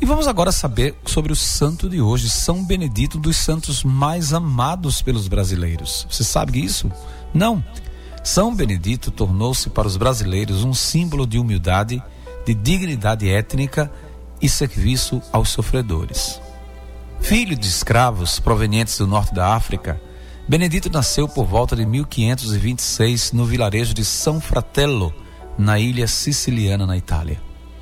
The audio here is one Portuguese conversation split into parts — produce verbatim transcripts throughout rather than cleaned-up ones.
E vamos agora saber sobre o santo de hoje, São Benedito, um dos santos mais amados pelos brasileiros. Você sabe isso? Não. São Benedito tornou-se para os brasileiros um símbolo de humildade, de dignidade étnica e serviço aos sofredores. Filho de escravos provenientes do norte da África, Benedito nasceu por volta de mil quinhentos e vinte e seis no vilarejo de São Fratello, na ilha siciliana, na Itália.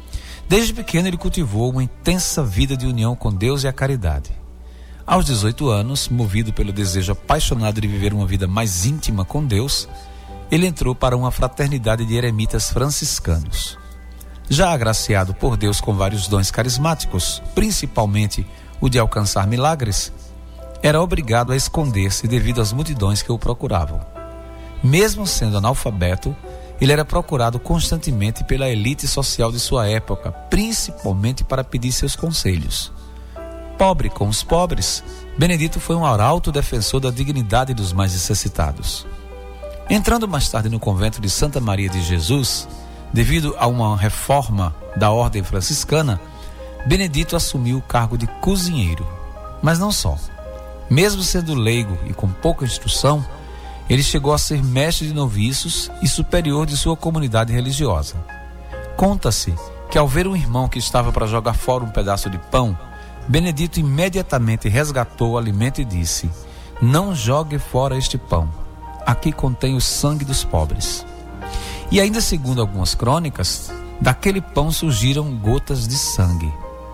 Desde pequeno ele cultivou uma intensa vida de união com Deus e a caridade. Aos dezoito anos, movido pelo desejo apaixonado de viver uma vida mais íntima com Deus, ele entrou para uma fraternidade de eremitas franciscanos. Já agraciado por Deus com vários dons carismáticos, principalmente o de alcançar milagres, era obrigado a esconder-se devido às multidões que o procuravam. Mesmo sendo analfabeto, ele era procurado constantemente pela elite social de sua época, principalmente para pedir seus conselhos. Pobre com os pobres, Benedito foi um arauto defensor da dignidade dos mais necessitados. Entrando mais tarde no convento de Santa Maria de Jesus, devido a uma reforma da ordem franciscana, Benedito assumiu o cargo de cozinheiro. Mas não só. Mesmo sendo leigo e com pouca instrução, ele chegou a ser mestre de noviços e superior de sua comunidade religiosa. Conta-se que ao ver um irmão que estava para jogar fora um pedaço de pão, Benedito imediatamente resgatou o alimento e disse: "Não jogue fora este pão. Aqui contém o sangue dos pobres." E ainda segundo algumas crônicas, daquele pão surgiram gotas de sangue.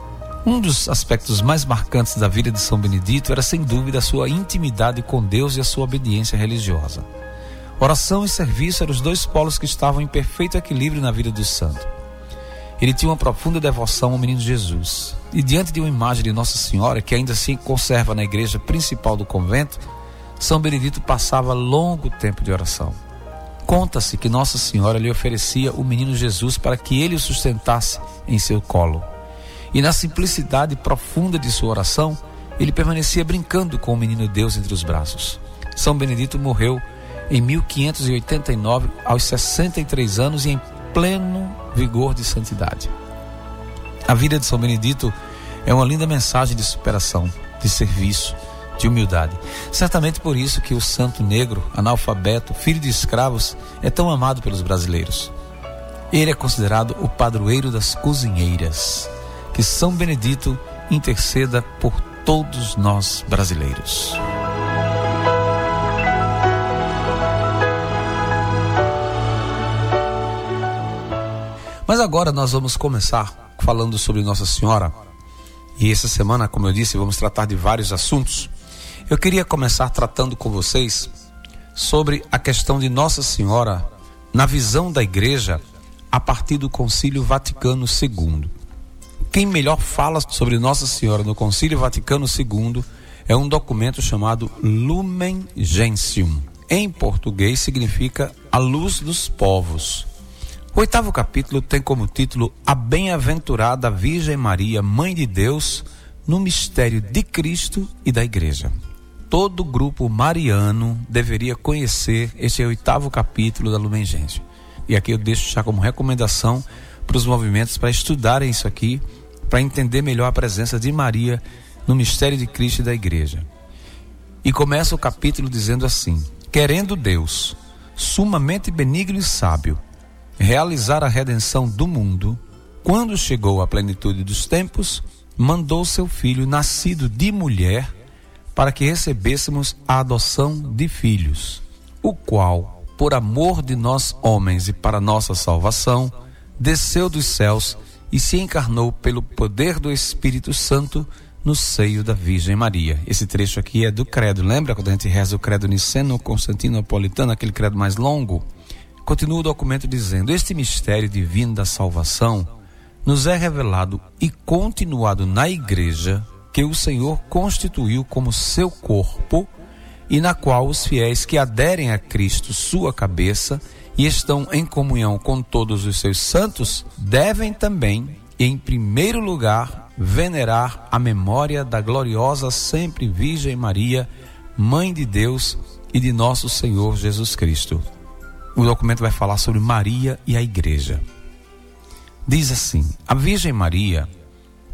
Um dos aspectos mais marcantes da vida de São Benedito era sem dúvida a sua intimidade com Deus e a sua obediência religiosa. Oração e serviço eram os dois polos que estavam em perfeito equilíbrio na vida do santo. Ele tinha uma profunda devoção ao menino Jesus. E diante de uma imagem de Nossa Senhora, que ainda se conserva na igreja principal do convento, São Benedito passava longo tempo de oração. Conta-se que Nossa Senhora lhe oferecia o menino Jesus para que ele o sustentasse em seu colo. E na simplicidade profunda de sua oração, ele permanecia brincando com o menino Deus entre os braços. São Benedito morreu em mil quinhentos e oitenta e nove, aos sessenta e três anos e em pleno vigor de santidade. A vida de São Benedito é uma linda mensagem de superação, de serviço, de humildade. Certamente por isso que o santo negro, analfabeto, filho de escravos, é tão amado pelos brasileiros. Ele é considerado o padroeiro das cozinheiras. Que São Benedito interceda por todos nós brasileiros. Mas agora nós vamos começar falando sobre Nossa Senhora. E essa semana, como eu disse, vamos tratar de vários assuntos. Eu queria começar tratando com vocês sobre a questão de Nossa Senhora na visão da Igreja a partir do Concílio Vaticano segundo. Quem melhor fala sobre Nossa Senhora no Concílio Vaticano segundo é um documento chamado Lumen Gentium. Em português significa a luz dos povos. O oitavo capítulo tem como título A Bem-aventurada Virgem Maria, Mãe de Deus, no mistério de Cristo e da Igreja. Todo grupo mariano deveria conhecer este oitavo capítulo da Lumen Gentium. E aqui eu deixo já como recomendação para os movimentos para estudarem isso aqui, para entender melhor a presença de Maria no mistério de Cristo e da Igreja. E começa o capítulo dizendo assim: querendo Deus, sumamente benigno e sábio, realizar a redenção do mundo, quando chegou à plenitude dos tempos, mandou seu filho, nascido de mulher, para que recebêssemos a adoção de filhos, o qual, por amor de nós homens e para nossa salvação, desceu dos céus e se encarnou pelo poder do Espírito Santo no seio da Virgem Maria. Esse trecho aqui é do credo. Lembra quando a gente reza o credo niceno-constantinopolitano, aquele credo mais longo? Continua o documento dizendo: este mistério divino da salvação nos é revelado e continuado na Igreja que o Senhor constituiu como seu corpo e na qual os fiéis que aderem a Cristo, sua cabeça, e estão em comunhão com todos os seus santos, devem também, em primeiro lugar, venerar a memória da gloriosa sempre Virgem Maria, Mãe de Deus e de nosso Senhor Jesus Cristo. O documento vai falar sobre Maria e a Igreja. Diz assim: a Virgem Maria,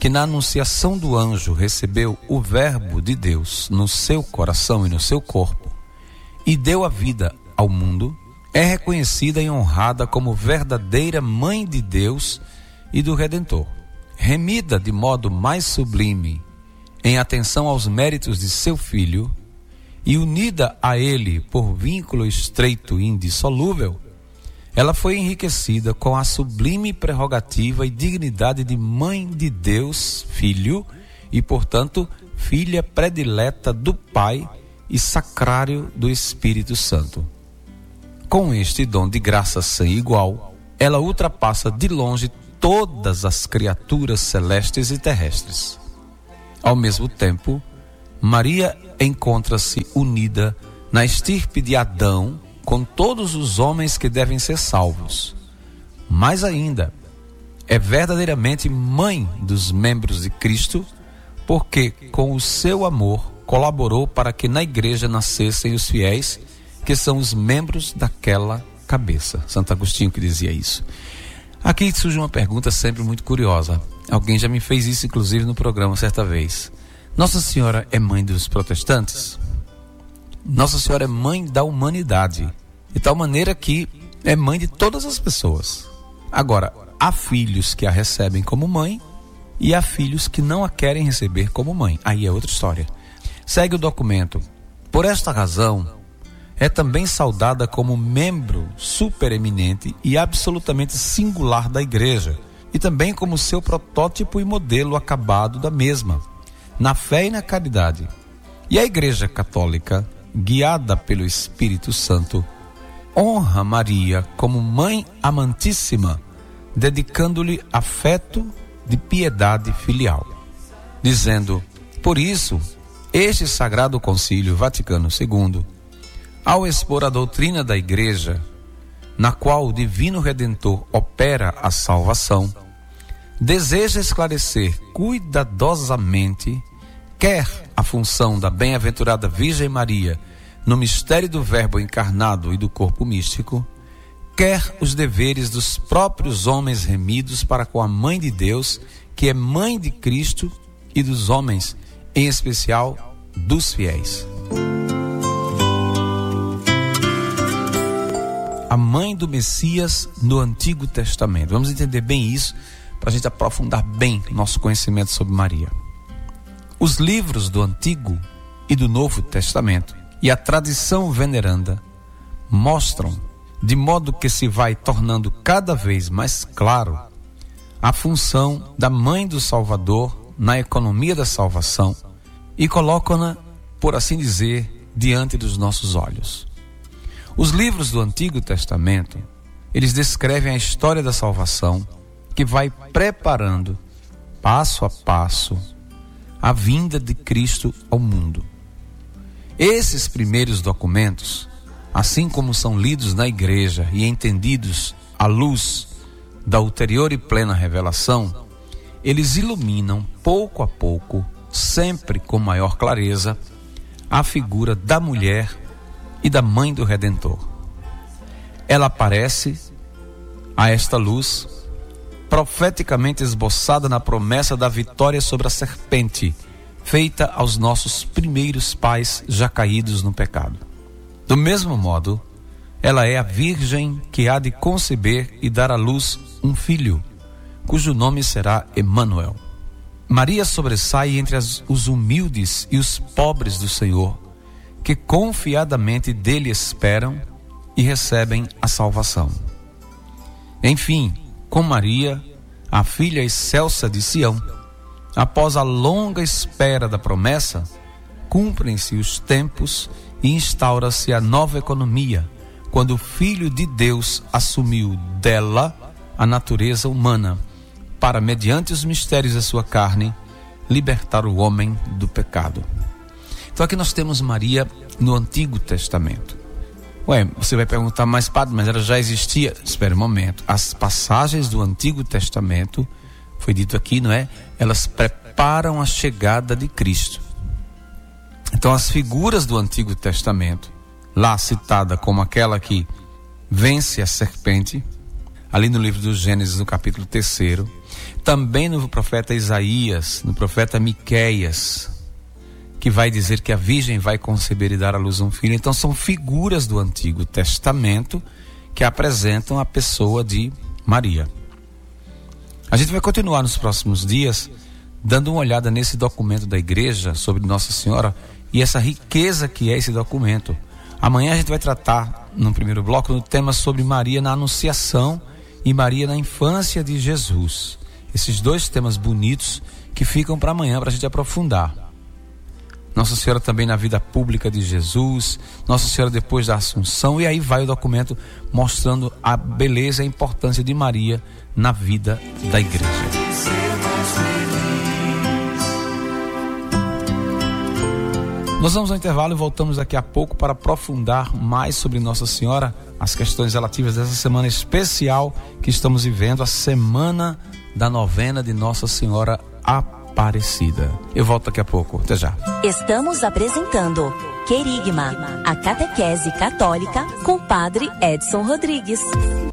que na anunciação do anjo recebeu o Verbo de Deus no seu coração e no seu corpo, e deu a vida ao mundo, é reconhecida e honrada como verdadeira Mãe de Deus e do Redentor, remida de modo mais sublime em atenção aos méritos de seu Filho e unida a ele por vínculo estreito e indissolúvel. Ela foi enriquecida com a sublime prerrogativa e dignidade de Mãe de Deus, Filho, e, portanto, filha predileta do Pai e sacrário do Espírito Santo. Com este dom de graça sem igual, ela ultrapassa de longe todas as criaturas celestes e terrestres. Ao mesmo tempo, Maria encontra-se unida na estirpe de Adão com todos os homens que devem ser salvos. Mais ainda, é verdadeiramente mãe dos membros de Cristo, porque com o seu amor colaborou para que na igreja nascessem os fiéis, que são os membros daquela cabeça. Santo Agostinho que dizia isso. Aqui surge uma pergunta sempre muito curiosa. Alguém já me fez isso, inclusive, no programa certa vez. Nossa Senhora é mãe dos protestantes? Nossa Senhora é mãe da humanidade, de tal maneira que é mãe de todas as pessoas. Agora, há filhos que a recebem como mãe e há filhos que não a querem receber como mãe. Aí é outra história. Segue o documento. Por esta razão, é também saudada como membro supereminente e absolutamente singular da Igreja, e também como seu protótipo e modelo acabado da mesma, na fé e na caridade. E a Igreja Católica, guiada pelo Espírito Santo, honra Maria como mãe amantíssima, dedicando-lhe afeto de piedade filial, dizendo: por isso, este Sagrado Concílio Vaticano segundo, ao expor a doutrina da Igreja, na qual o Divino Redentor opera a salvação, deseja esclarecer cuidadosamente quer a função da bem-aventurada Virgem Maria no mistério do Verbo encarnado e do corpo místico, quer os deveres dos próprios homens remidos para com a Mãe de Deus, que é Mãe de Cristo, e dos homens, em especial dos fiéis. A mãe do Messias no Antigo Testamento. Vamos entender bem isso, para a gente aprofundar bem nosso conhecimento sobre Maria. Os livros do Antigo e do Novo Testamento e a tradição veneranda mostram, de modo que se vai tornando cada vez mais claro, a função da Mãe do Salvador na economia da salvação e colocam-na, por assim dizer, diante dos nossos olhos. Os livros do Antigo Testamento, eles descrevem a história da salvação que vai preparando, passo a passo, a vinda de Cristo ao mundo. Esses primeiros documentos, assim como são lidos na igreja e entendidos à luz da ulterior e plena revelação, eles iluminam pouco a pouco, sempre com maior clareza, a figura da mulher e da Mãe do Redentor. Ela aparece a esta luz profeticamente esboçada na promessa da vitória sobre a serpente, feita aos nossos primeiros pais já caídos no pecado. Do mesmo modo, ela é a Virgem que há de conceber e dar à luz um filho, cujo nome será Emanuel. Maria sobressai entre as, os humildes e os pobres do Senhor, que confiadamente dele esperam e recebem a salvação. Enfim, com Maria, a filha excelsa de Sião, após a longa espera da promessa, cumprem-se os tempos e instaura-se a nova economia, quando o Filho de Deus assumiu dela a natureza humana, para, mediante os mistérios da sua carne, libertar o homem do pecado. Então aqui nós temos Maria no Antigo Testamento. Ué, você vai perguntar, mas padre, mas ela já existia? Espera um momento. As passagens do Antigo Testamento, foi dito aqui, não é? Elas preparam a chegada de Cristo. Então as figuras do Antigo Testamento, lá citada como aquela que vence a serpente, ali no livro do Gênesis, no capítulo terceiro. Também no profeta Isaías, no profeta Miqueias, que vai dizer que a virgem vai conceber e dar à luz um filho. Então são figuras do Antigo Testamento que apresentam a pessoa de Maria. A gente vai continuar nos próximos dias dando uma olhada nesse documento da igreja sobre Nossa Senhora e essa riqueza que é esse documento. Amanhã a gente vai tratar, no primeiro bloco, no tema sobre Maria na Anunciação e Maria na infância de Jesus. Esses dois temas bonitos que ficam para amanhã para a gente aprofundar. Nossa Senhora também na vida pública de Jesus, Nossa Senhora depois da Assunção, e aí vai o documento mostrando a beleza e a importância de Maria na vida da igreja. Nós vamos ao intervalo e voltamos daqui a pouco para aprofundar mais sobre Nossa Senhora, as questões relativas dessa semana especial que estamos vivendo, a semana da novena de Nossa Senhora Aparecida. Eu volto daqui a pouco, até já. Estamos apresentando Querigma, a catequese católica com o Padre Edson Rodrigues.